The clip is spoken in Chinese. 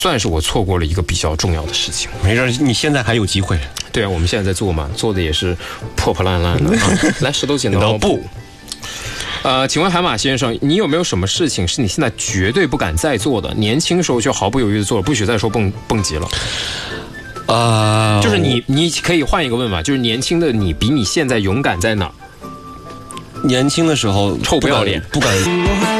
算是我错过了一个比较重要的事情。 没事，你现在还有机会。 对啊，我们现在在做嘛，做的也是破破烂烂的。来，石头剪刀布。请问海马先生，你有没有什么事情是你现在绝对不敢再做的？年轻时候就毫不犹豫的做了，不许再说蹦极了。就是你可以换一个问法，就是年轻的你比你现在勇敢在哪儿？ 年轻的时候臭不要脸， 不敢。